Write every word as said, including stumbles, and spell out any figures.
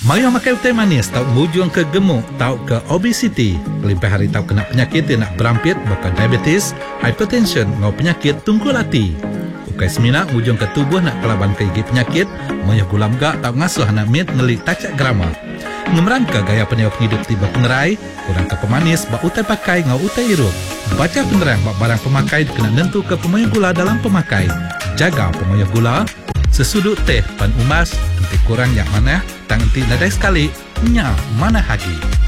Mayo makan teh manis tau mujung ke gemuk tau ke obesiti. Kelimpah hari tau kena penyakit yang nak berampit bukan diabetes, hypertension ngau penyakit tungkul hati. Ukai semina mujung ke tubuh nak kelaban ke gigi penyakit, mayo gulam gak tau ngasuh anak mit ngelik tacak grama. Ngemerangka gaya peniok hidup tiba pengerai, kurang ke pemanis bak utai pakai ngau utai irup. Baca penerang bak barang pemakai kena nentu ke pemayo gula dalam pemakai. Jaga pemayo gula. Sesudut teh pan umas, nanti kurang yang mana, tang nanti nadai sekali, nya mana hagi.